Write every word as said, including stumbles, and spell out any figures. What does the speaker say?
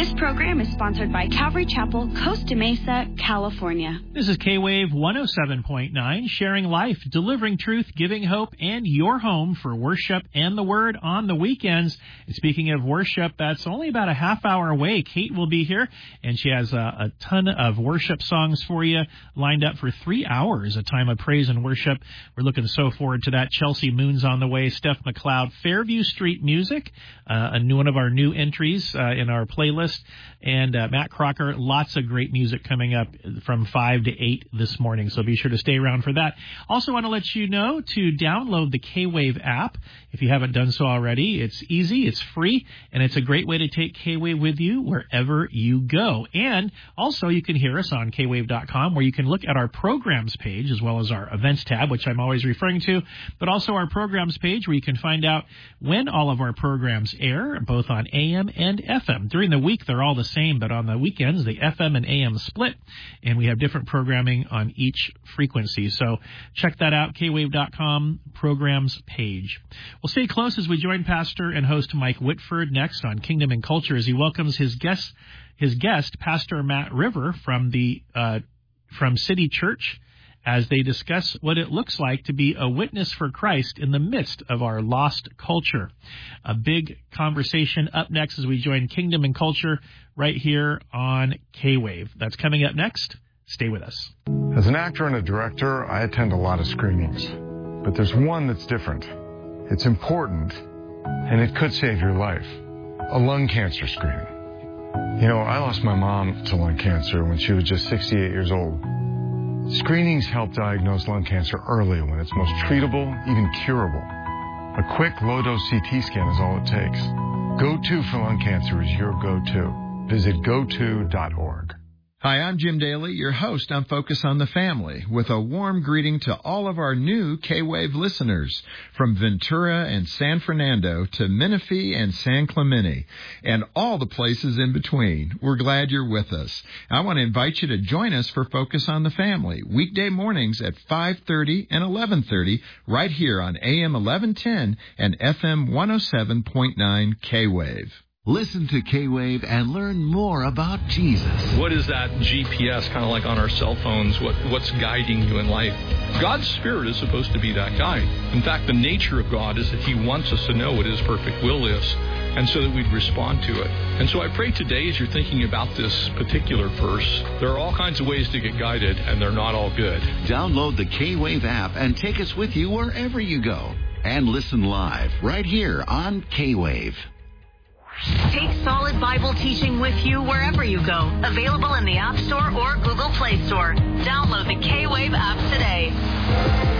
This program is sponsored by Calvary Chapel, Costa Mesa, California. This is K-Wave one oh seven point nine, sharing life, delivering truth, giving hope, and your home for worship and the Word on the weekends. And speaking of worship, that's only about a half hour away. Kate will be here, and she has a, a ton of worship songs for you lined up for three hours, a time of praise and worship. We're looking so forward to that. Chelsea Moon's on the way, Steph McLeod, Fairview Street Music, uh, a new one of our new entries uh, in our playlist. And uh, Matt Crocker, lots of great music coming up from five to eight this morning, so be sure to stay around for that. Also want to let you know to download the K-Wave app if you haven't done so already. It's easy, it's free, and it's a great way to take K-Wave with you wherever you go. And also you can hear us on K wave dot com, where you can look at our programs page as well as our events tab, which I'm always referring to, but also our programs page where you can find out when all of our programs air, both on A M and F M. During the week, they're all the same, but on the weekends, the F M and A M split, and we have different programming on each frequency. So check that out, K wave dot com programs page. We'll stay close as we join pastor and host Mike Whitford next on Kingdom and Culture as he welcomes his guest, his guest, Pastor Matt River from the uh, from City Church, as they discuss what it looks like to be a witness for Christ in the midst of our lost culture. A big conversation up next as we join Kingdom and Culture right here on K-Wave. That's coming up next. Stay with us. As an actor and a director, I attend a lot of screenings. But there's one that's different. It's important, and it could save your life. A lung cancer screening. You know, I lost my mom to lung cancer when she was just sixty-eight years old. Screenings help diagnose lung cancer early when it's most treatable, even curable. A quick, low-dose C T scan is all it takes. Go To for lung cancer is your go-to. Visit go to dot org. Hi, I'm Jim Daly, your host on Focus on the Family, with a warm greeting to all of our new K-Wave listeners from Ventura and San Fernando to Menifee and San Clemente and all the places in between. We're glad you're with us. I want to invite you to join us for Focus on the Family, weekday mornings at five thirty and eleven thirty right here on A M eleven ten and F M one oh seven point nine K-Wave. Listen to K-Wave and learn more about Jesus. What is that G P S, kind of like on our cell phones? What What's guiding you in life? God's Spirit is supposed to be that guide. In fact, the nature of God is that He wants us to know what His perfect will is, and so that we'd respond to it. And so I pray today, as you're thinking about this particular verse, there are all kinds of ways to get guided, and they're not all good. Download the K-Wave app and take us with you wherever you go. And listen live right here on K-Wave. Take solid Bible teaching with you wherever you go. Available in the App Store or Google Play Store. Download the K-Wave app